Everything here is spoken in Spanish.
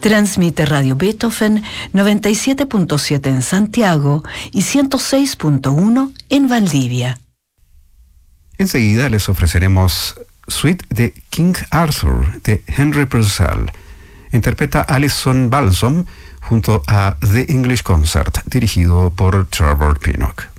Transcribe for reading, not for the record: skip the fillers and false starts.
Transmite Radio Beethoven 97.7 en Santiago y 106.1 en Valdivia. Enseguida les ofreceremos Suite de King Arthur de Henry Purcell. Interpreta Alison Balsom junto a The English Concert, dirigido por Trevor Pinnock.